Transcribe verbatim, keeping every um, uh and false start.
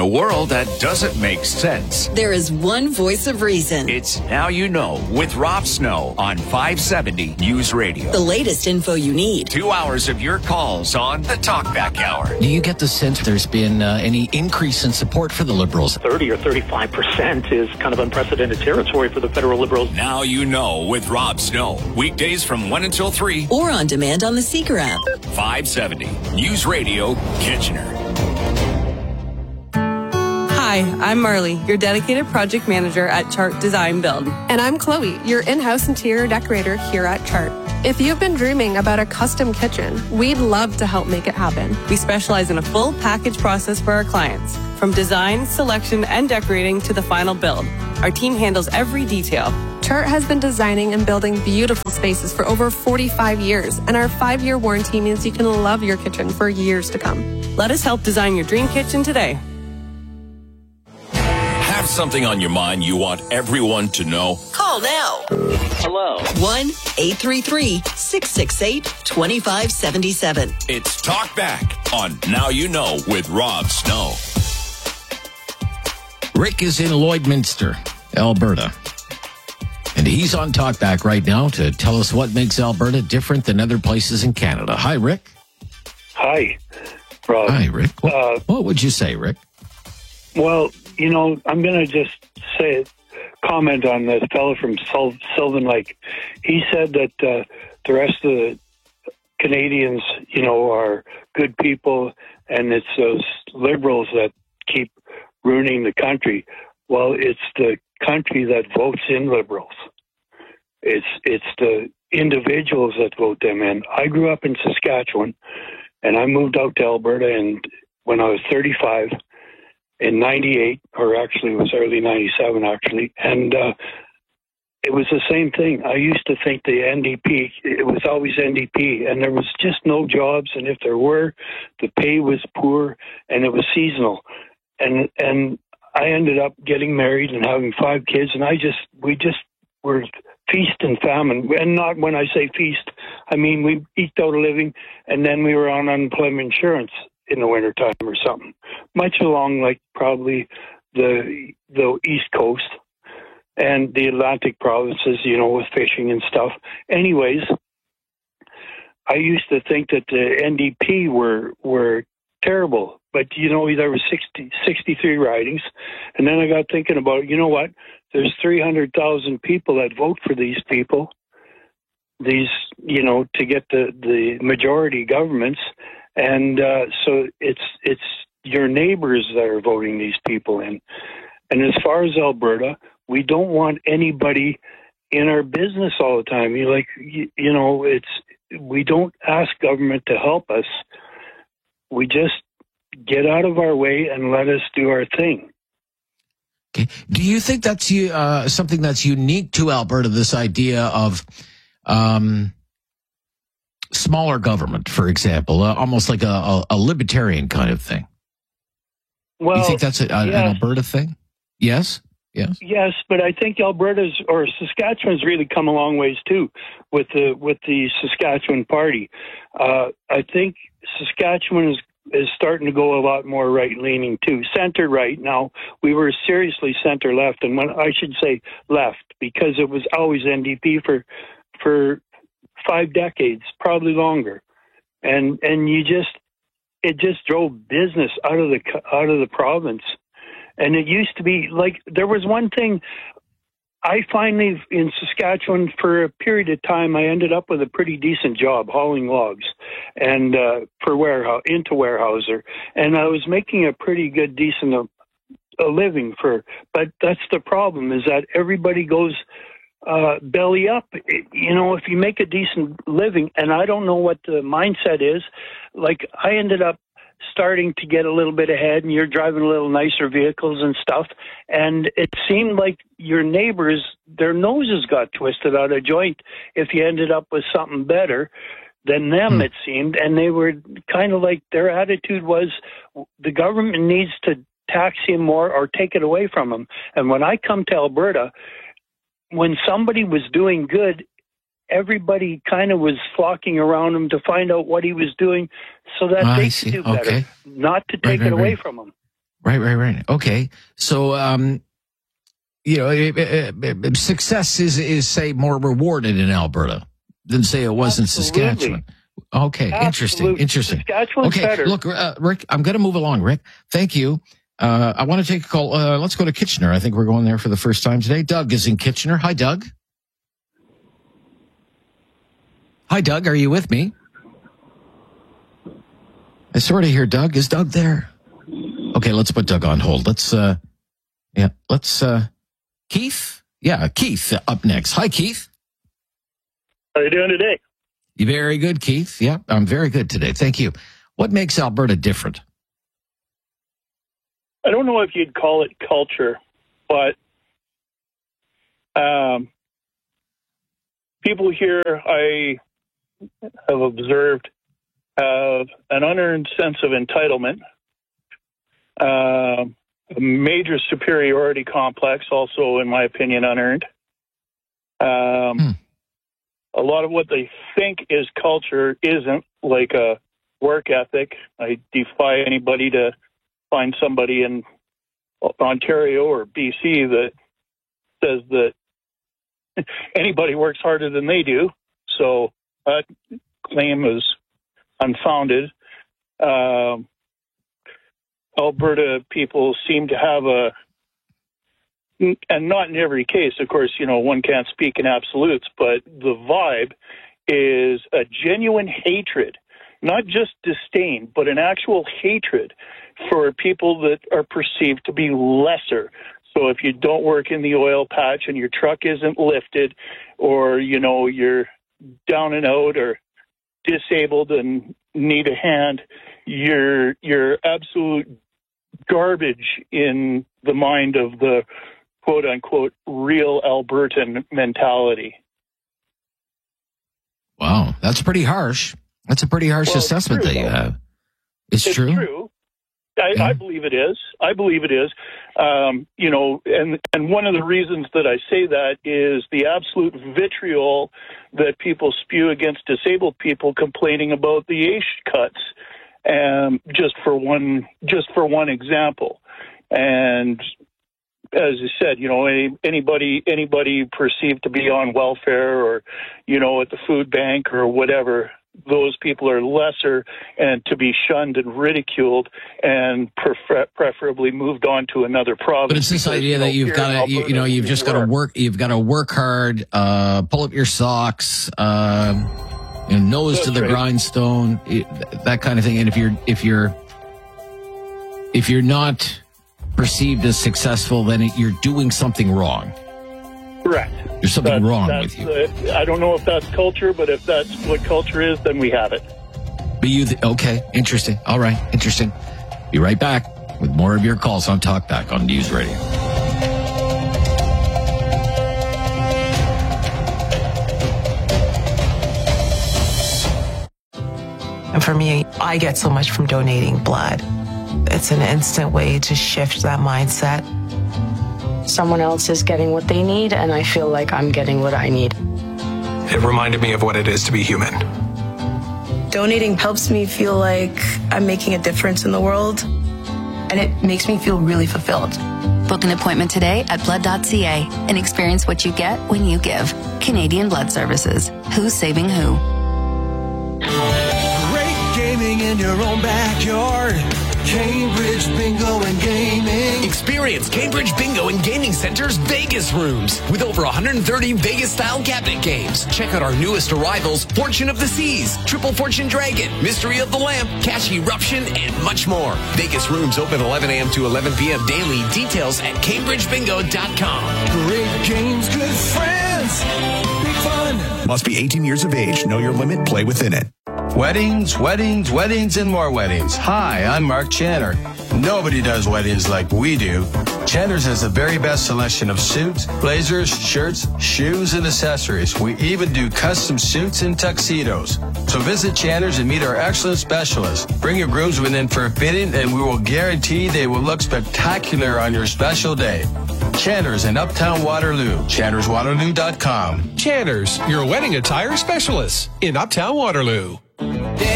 a world that doesn't make sense, there is one voice of reason. It's Now You Know with Rob Snow on five seventy News Radio. The latest info you need. Two hours of your calls on the Talkback Hour. Do you get the sense there's been uh, any increase in support for the Liberals? thirty or thirty-five percent is kind of unprecedented territory for the federal Liberals. Now You Know with Rob Snow. Weekdays from one until three. Or on demand on the Seeker app. five seventy News Radio, Kitchener. Hi, I'm Marley, your dedicated project manager at Chart Design Build. And I'm Chloe, your in-house interior decorator here at Chart. If you've been dreaming about a custom kitchen, we'd love to help make it happen. We specialize in a full package process for our clients, from design, selection, and decorating to the final build. Our team handles every detail. Chart has been designing and building beautiful spaces for over forty-five years, and our five-year warranty means you can love your kitchen for years to come. Let us help design your dream kitchen today. Have something on your mind you want everyone to know? Call now. Hello. one eight three three, six six eight, two five seven seven. It's Talk Back on Now You Know with Rob Snow. Rick is in Lloydminster, Alberta. And he's on Talkback right now to tell us what makes Alberta different than other places in Canada. Hi, Rick. Hi, Rob. Hi, Rick. What, Uh, what would you say, Rick? Well, you know, I'm going to just say, comment on the fellow from Sil- Sylvan Lake. He said that uh, the rest of the Canadians, you know, are good people, and it's those liberals that keep ruining the country. Well, it's the country that votes in liberals. It's it's the individuals that vote them in. I grew up in Saskatchewan, and I moved out to Alberta, and when I was thirty-five, in ninety-eight, or actually it was early ninety-seven, actually, and uh, it was the same thing. I used to think the N D P, it was always N D P, and there was just no jobs, and if there were, the pay was poor, and it was seasonal. And and I ended up getting married and having five kids, and I just, we just were feast and famine. And not when I say feast, I mean we eked out a living, and then we were on unemployment insurance in the wintertime or something, much along like probably the the East Coast and the Atlantic provinces, you know, with fishing and stuff. Anyways, I used to think that the N D P were were terrible, but you know, there were sixty, sixty-three ridings, and then I got thinking about, you know what, there's three hundred thousand people that vote for these people, these, you know, to get the, the majority governments. And uh, so it's it's your neighbors that are voting these people in. And as far as Alberta, we don't want anybody in our business all the time. You like you, you know, it's we don't ask government to help us. We just get out of our way and let us do our thing. Okay. Do you think that's uh, something that's unique to Alberta? This idea of um, smaller government, for example, uh, almost like a, a, a libertarian kind of thing. Well, you think that's a, a, yes. an Alberta thing? Yes. Yes. Yes, but I think Alberta's or Saskatchewan's really come a long ways too with the with the Saskatchewan Party. Uh, I think Saskatchewan is is starting to go a lot more right leaning too, center right. Now we were seriously center left, and when I should say left because it was always N D P for for five decades, probably longer, and and you just it just drove business out of the out of the province. And it used to be like there was one thing I finally in Saskatchewan for a period of time I ended up with a pretty decent job hauling logs and uh, for warehouse into Weyerhaeuser, and I was making a pretty good decent a, a living for. But that's the problem is that everybody goes uh, belly up. It, you know, if you make a decent living, and I don't know what the mindset is. Like I ended up starting to get a little bit ahead, and you're driving a little nicer vehicles and stuff, and it seemed like your neighbors, their noses got twisted out of joint if you ended up with something better than them, mm. it seemed, and they were kind of like, their attitude was, the government needs to tax him more or take it away from him. And when I come to Alberta, when somebody was doing good, everybody kind of was flocking around him to find out what he was doing so that I they see. could do better, okay. not to take right, it right, away right. from him. Right, right, right. Okay. So, um, you know, it, it, it, success is, is, say, more rewarded in Alberta than, say, it was Absolutely. in Saskatchewan. Okay. Absolutely. Interesting. Interesting. Saskatchewan's okay. better. Look, uh, Rick, I'm going to move along, Rick. Thank you. Uh, I want to take a call. Uh, let's go to Kitchener. I think we're going there for the first time today. Doug is in Kitchener. Hi, Doug. Hi, Doug. Are you with me? I sort of hear Doug. Is Doug there? Okay, let's put Doug on hold. Let's, uh, yeah, let's, uh, Keith? Yeah, Keith up next. Hi, Keith. How are you doing today? You very good, Keith. Yeah, I'm very good today. Thank you. What makes Alberta different? I don't know if you'd call it culture, but um, people here I have observed have an unearned sense of entitlement, uh, a major superiority complex, also, in my opinion, unearned. Um, hmm. A lot of what they think is culture isn't, like a work ethic. I defy anybody to find somebody in Ontario or B C that says that anybody works harder than they do. So that claim is unfounded. Um, Alberta people seem to have a, and not in every case, of course, you know, one can't speak in absolutes, but the vibe is a genuine hatred, not just disdain, but an actual hatred for people that are perceived to be lesser. So if you don't work in the oil patch and your truck isn't lifted, or, you know, you're down and out or disabled and need a hand, you're you're absolute garbage in the mind of the quote-unquote real Albertan mentality. Wow, that's pretty harsh. That's a pretty harsh Well, assessment true, that you have. It's, It's true? true. I, Yeah. I believe it is. I believe it is. Um, you know, and and one of the reasons that I say that is the absolute vitriol that people spew against disabled people complaining about the A C E cuts. Um, just for one, just for one example, and as I said, you know, any, anybody anybody perceived to be on welfare or, you know, at the food bank or whatever, those people are lesser and to be shunned and ridiculed and prefer- preferably moved on to another province. But it's this because, idea you know, that you've here got in to, you, you know, Alberta, you've just got to work. work, you've got to work hard, uh, pull up your socks, um, you know, nose That's to the right. grindstone, it, that kind of thing. And if you're, if you're, if you're not perceived as successful, then it, you're doing something wrong. Correct. There's something That's- wrong that's, with you. uh, I don't know if that's culture, but if that's what culture is, then we have it. But you, th- okay, interesting. All right, interesting. Be right back with more of your calls on Talkback on News Radio. And for me, I get so much from donating blood. It's an instant way to shift that mindset. Someone else is getting what they need, and I feel like I'm getting what I need. It reminded me of what it is to be human. Donating helps me feel like I'm making a difference in the world, and it makes me feel really fulfilled. Book an appointment today at blood dot c a and experience what you get when you give. Canadian Blood Services. Who's saving who? Great gaming in your own backyard. Cambridge Bingo and Gaming. Experience Cambridge Bingo and Gaming Center's Vegas rooms with over one hundred thirty Vegas-style cabinet games. Check out our newest arrivals, Fortune of the Seas, Triple Fortune Dragon, Mystery of the Lamp, Cash Eruption, and much more. Vegas rooms open eleven a.m. to eleven p.m. daily. Details at cambridge bingo dot com. Great games, good friends, big fun. Must be eighteen years of age. Know your limit. Play within it. Weddings, weddings, weddings, and more weddings. Hi, I'm Mark Channer. Nobody does weddings like we do. Channer's has the very best selection of suits, blazers, shirts, shoes, and accessories. We even do custom suits and tuxedos. So visit Channer's and meet our excellent specialists. Bring your groomsmen in for a fitting, and we will guarantee they will look spectacular on your special day. Channer's in Uptown Waterloo. Channers Waterloo dot com. Channers, your wedding attire specialists in Uptown Waterloo.